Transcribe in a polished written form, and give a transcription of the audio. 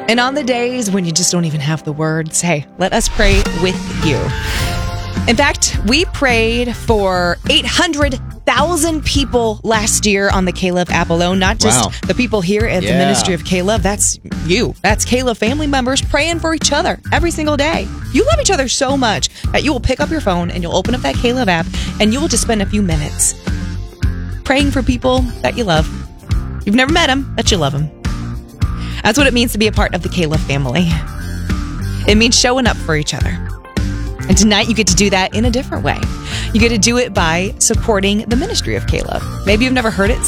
And on the days when you just don't even have the words, hey, let us pray with you. In fact, we prayed for 800,000 people last year on the K-Love app alone, not just the people here at the Ministry of K-Love. That's you. That's K-Love family members praying for each other every single day. You love each other so much that you will pick up your phone and you'll open up that K-Love app and you will just spend a few minutes praying for people that you love. You've never met them, but you love them. That's what it means to be a part of the K-Love family. It means showing up for each other. And tonight you get to do that in a different way. You get to do it by supporting the ministry of K-Love. Maybe you've never heard it